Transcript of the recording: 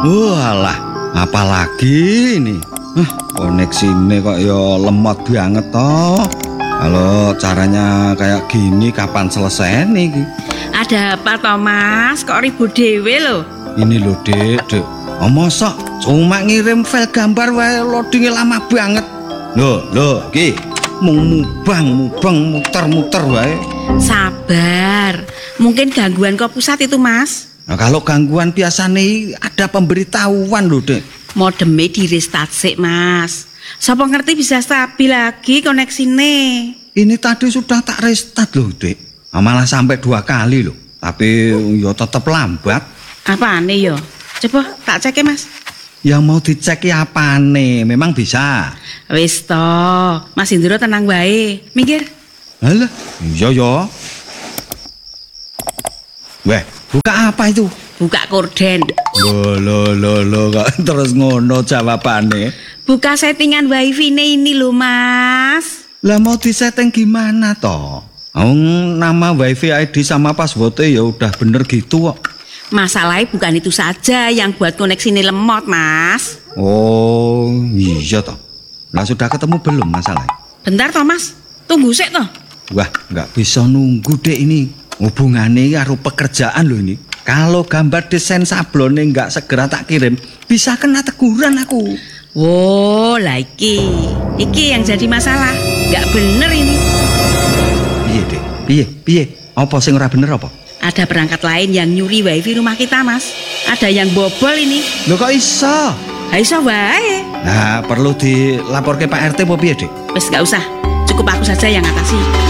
Walah, apalagi ini? Koneksine kok ya lemot banget toh. Kalau caranya kayak gini kapan selesai nih? Ada apa toh Mas? Kok ribut dewe loh? Ini loh Dek. Mosok cuma ngirim file gambar wae loadingnya lama banget. Loh, ki mubang muter-muter wae. Sabar, mungkin gangguan ke pusat itu Mas. Nah, kalau gangguan biasa nih ada pemberitahuan loh Dek. Modemnya di restart sih Mas. Siapa ngerti bisa stabil lagi koneksine. Ini tadi sudah tak restart loh Dek. Malah sampai 2 kali loh. Tapi ya tetap lambat. Apa aneh yo? Coba tak cek ya Mas. Yang mau dicek ya apa nih? Memang bisa. Wis toh, Mas Indro tenang bae. Minggir. Alah, iya. Weh, buka apa itu? Buka korden. Loh, kok terus ngono jawabannya? Buka settingan wifi-ne ini loh Mas. Lah mau disetting gimana toh? Nama wifi ID sama passwordnya ya udah bener gitu kok. Masalahnya bukan itu saja yang buat koneksi ini lemot Mas. Oh iya toh. Lah sudah ketemu belum masalahnya? Bentar toh Mas, tunggu sik toh. Wah nggak bisa nunggu deh ini. Hubungannya karo pekerjaan loh ini. Kalau gambar desain sablonnya nggak segera tak kirim, bisa kena teguran aku. Wow, lah iki yang jadi masalah. Nggak bener ini. Piye deh? Piye? Apa sing ora bener apa? Ada perangkat lain yang nyuri wifi rumah kita Mas. Ada yang bobol ini. Loh kok iso? Iso wae. Nah perlu dilaporke Pak RT apa piye deh? Wes nggak usah. Cukup aku saja yang atasi.